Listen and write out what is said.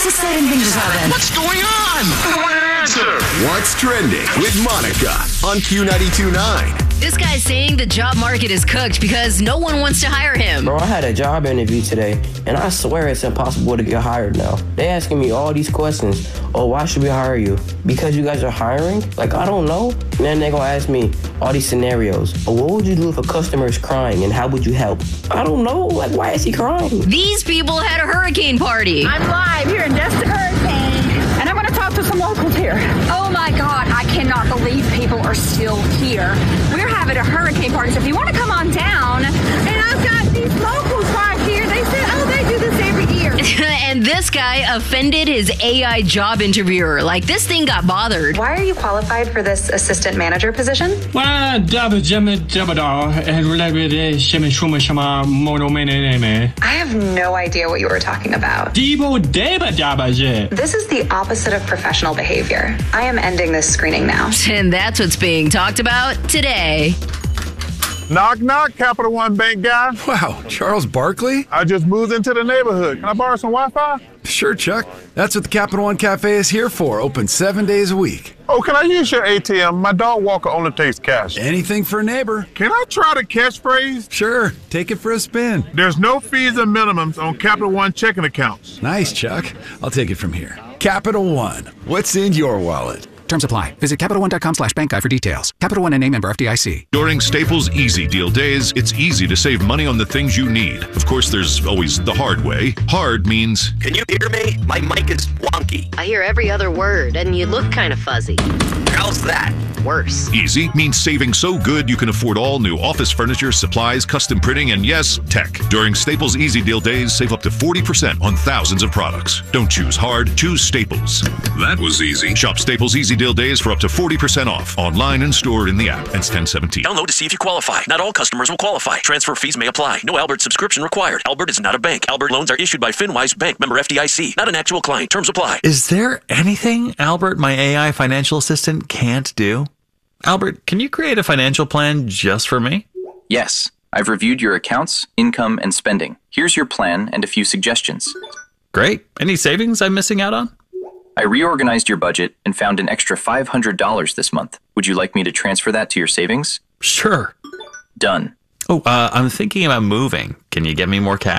Just setting things up then. What's going on? Answer. What's trending with Monica on Q92.9. This guy's saying the job market is cooked because no one wants to hire him. Bro, I had a job interview today, and I swear it's impossible to get hired now. They asking me all these questions. Oh, why should we hire you? Because you guys are hiring? Like, I don't know. And then they gonna ask me all these scenarios. Oh, what would you do if a customer is crying, and how would you help? I don't know. Like, why is he crying? These people had a hurricane party. I'm live here in Destin Hurricane, and I'm going to talk to some locals here. Oh my God, I cannot believe people are still here. We're having a hurricane party, so if you want to come on down, and I've got these locals right here. They said, oh, they do this every year. And this guy offended his AI job interviewer. Like, this thing got bothered. Why are you qualified for this assistant manager position? I I have no idea what you were talking about. This is the opposite of professional behavior. I am ending this screening now. And that's what's being talked about today. Knock, knock, Capital One Bank guy. Wow, Charles Barkley? I just moved into the neighborhood. Can I borrow some Wi-Fi? Sure, Chuck. That's what the Capital One Cafe is here for. Open 7 days a week. Oh, can I use your ATM? My dog walker only takes cash. Anything for a neighbor. Can I try the catchphrase? Sure, take it for a spin. There's no fees or minimums on Capital One checking accounts. Nice, Chuck. I'll take it from here. Capital One. What's in your wallet? Terms apply. Visit CapitalOne.com/bankguide for details. Capital One and name member FDIC. During Staples Easy Deal Days, it's easy to save money on the things you need. Of course, there's always the hard way. Hard means... Can you hear me? My mic is wonky. I hear every other word, and you look kind of fuzzy. How's that? Worse. Easy means saving so good you can afford all new office furniture, supplies, custom printing, and yes, tech. During Staples Easy Deal Days, save up to 40% on thousands of products. Don't choose hard, choose Staples. That was easy. Shop Staples Easy Deal Days for up to 40% off. Online and stored in the app. Ends 10/17. Download to see if you qualify. Not all customers will qualify. Transfer fees may apply. No Albert subscription required. Albert is not a bank. Albert loans are issued by FinWise Bank, member FDIC. Not an actual client. Terms apply. Is there anything Albert, my AI financial assistant, can't do? Albert, can you create a financial plan just for me? Yes. I've reviewed your accounts, income, and spending. Here's your plan and a few suggestions. Great. Any savings I'm missing out on? I reorganized your budget and found an extra $500 this month. Would you like me to transfer that to your savings? Sure. Done. Oh, I'm thinking about moving. Can you get me more cash?